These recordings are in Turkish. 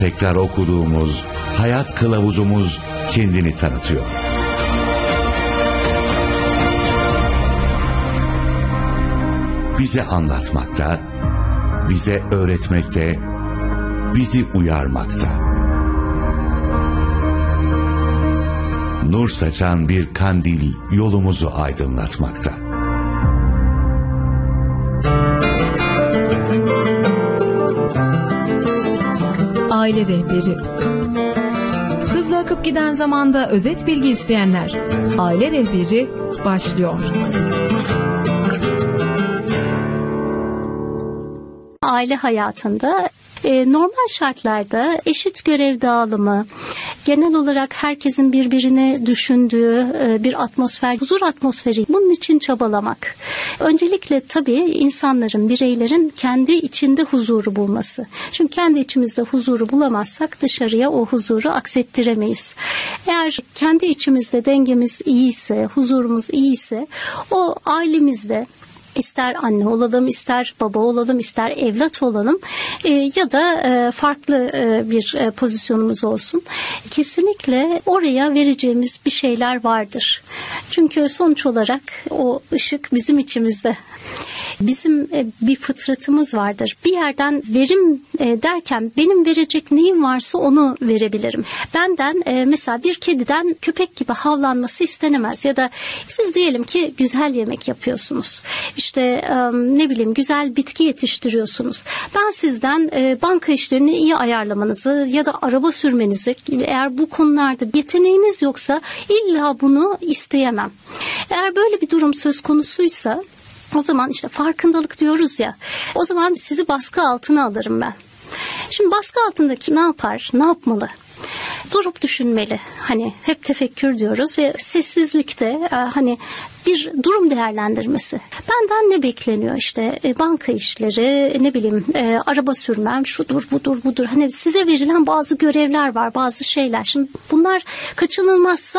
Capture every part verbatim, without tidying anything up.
Tekrar okuduğumuz hayat kılavuzumuz kendini tanıtıyor. Bize anlatmakta, bize öğretmekte, bizi uyarmakta. Nur saçan bir kandil yolumuzu aydınlatmakta. Aile rehberi. Hızla akıp giden zamanda özet bilgi isteyenler. Aile rehberi başlıyor. Aile hayatında e, normal şartlarda eşit görev dağılımı, genel olarak herkesin birbirini düşündüğü e, bir atmosfer, huzur atmosferi, bunun için çabalamak. Öncelikle tabii insanların, bireylerin kendi içinde huzuru bulması. Çünkü kendi içimizde huzuru bulamazsak dışarıya o huzuru aksettiremeyiz. Eğer kendi içimizde dengemiz iyiyse, huzurumuz iyiyse, o ailemizde, İster anne olalım, ister baba olalım, ister evlat olalım e, ya da e, farklı e, bir e, pozisyonumuz olsun. Kesinlikle oraya vereceğimiz bir şeyler vardır. Çünkü sonuç olarak o ışık bizim içimizde. Bizim e, bir fıtratımız vardır. Bir yerden verim e, derken benim verecek neyim varsa onu verebilirim. Benden e, mesela bir kediden köpek gibi havlanması istenemez. Ya da siz diyelim ki güzel yemek yapıyorsunuz. İşte ne bileyim güzel bitki yetiştiriyorsunuz. Ben sizden banka işlerini iyi ayarlamanızı ya da araba sürmenizi, eğer bu konularda yeteneğiniz yoksa illa bunu isteyemem. Eğer böyle bir durum söz konusuysa o zaman işte farkındalık diyoruz ya, o zaman sizi baskı altına alırım ben. Şimdi baskı altındaki ne yapar, ne yapmalı? Durup düşünmeli. Hani hep tefekkür diyoruz ve sessizlikte hani bir durum değerlendirmesi. Benden ne bekleniyor? İşte e, banka işleri, ne bileyim e, araba sürmem, şudur budur budur. Hani size verilen bazı görevler var, bazı şeyler. Şimdi bunlar kaçınılmazsa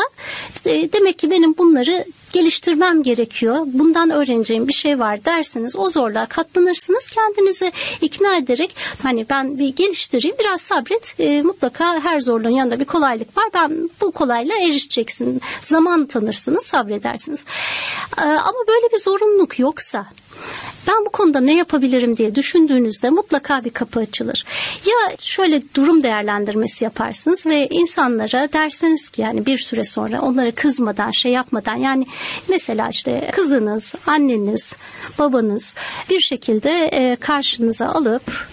e, demek ki benim bunları geliştirmem gerekiyor. Bundan öğreneceğim bir şey var dersiniz. O zorluğa katlanırsınız. Kendinizi ikna ederek hani ben bir geliştireyim, biraz sabret. E, mutlaka her zorluğun yanında bir kolaylık var. Ben bu kolaylığa erişeceksin. Zaman tanırsınız, sabredersiniz. E, ama böyle bir zorunluluk yoksa, ben bu konuda ne yapabilirim diye düşündüğünüzde mutlaka bir kapı açılır. Ya şöyle durum değerlendirmesi yaparsınız ve insanlara dersiniz ki yani bir süre sonra onlara kızmadan, şey yapmadan, yani mesela işte kızınız, anneniz, babanız bir şekilde karşınıza alıp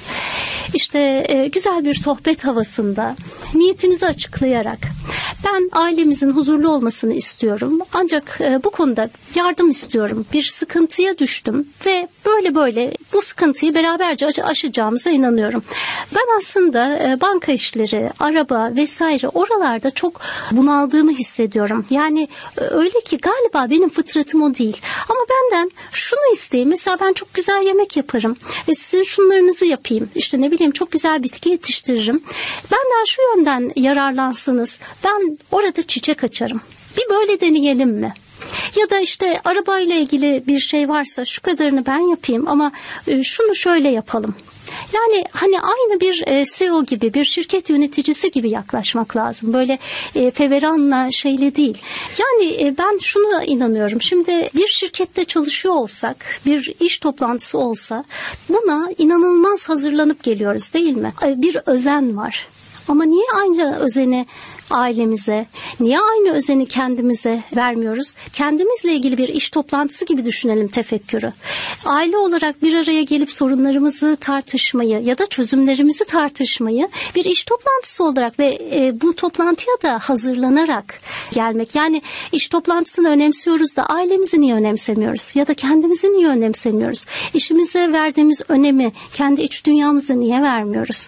işte güzel bir sohbet havasında niyetinizi açıklayarak ben ailemizin huzurlu olmasını istiyorum. Ancak bu konuda yardım istiyorum. Bir sıkıntıya düştüm ve böyle böyle bu sıkıntıyı beraberce aşacağımıza inanıyorum. Ben aslında banka işleri, araba vesaire oralarda çok bunaldığımı hissediyorum. Yani öyle ki galiba benim fıtratım o değil. Ama benden şunu isteyin. Mesela ben çok güzel yemek yaparım ve sizin şunlarınızı yapayım. İşte ne bileyim çok güzel bitki yetiştiririm. Benden şu yönden yararlansınız. Ben orada çiçek açarım. Bir böyle deneyelim mi? Ya da işte arabayla ilgili bir şey varsa şu kadarını ben yapayım ama şunu şöyle yapalım. Yani hani aynı bir C E O gibi, bir şirket yöneticisi gibi yaklaşmak lazım. Böyle e, feveranla şeyle değil. Yani e, ben şuna inanıyorum. Şimdi bir şirkette çalışıyor olsak, bir iş toplantısı olsa buna inanılmaz hazırlanıp geliyoruz değil mi? Bir özen var. Ama niye aynı özeni ailemize, niye aynı özeni kendimize vermiyoruz? Kendimizle ilgili bir iş toplantısı gibi düşünelim tefekkürü. Aile olarak bir araya gelip sorunlarımızı tartışmayı ya da çözümlerimizi tartışmayı bir iş toplantısı olarak ve e, bu toplantıya da hazırlanarak gelmek. Yani iş toplantısını önemsiyoruz da ailemizi niye önemsemiyoruz? Ya da kendimizi niye önemsemiyoruz? İşimize verdiğimiz önemi kendi iç dünyamıza niye vermiyoruz?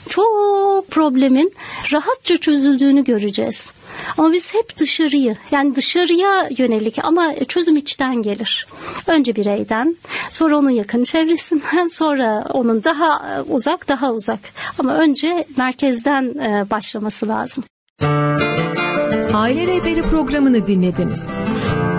Çok problemin rahatça çözüldüğünü görüyoruz. göreceğiz. Ama biz hep dışarıyı, yani dışarıya yönelik, ama çözüm içten gelir. Önce bireyden, sonra onun yakın çevresinden, sonra onun daha uzak, daha uzak. Ama önce merkezden başlaması lazım. Aile Rehberi programını dinlediniz.